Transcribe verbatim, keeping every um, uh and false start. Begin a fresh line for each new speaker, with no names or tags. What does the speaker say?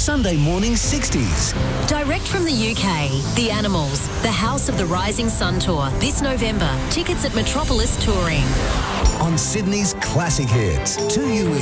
Sunday Morning sixties.
Direct from the U K, The Animals, the House of the Rising Sun Tour, this November. Tickets at Metropolis Touring.
On Sydney's classic hits, two U E.